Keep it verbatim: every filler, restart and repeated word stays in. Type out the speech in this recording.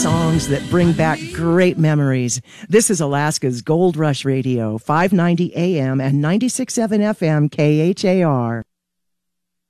songs that bring back great memories. This is Alaska's Gold Rush Radio, five ninety A M and ninety-six point seven F M K H A R.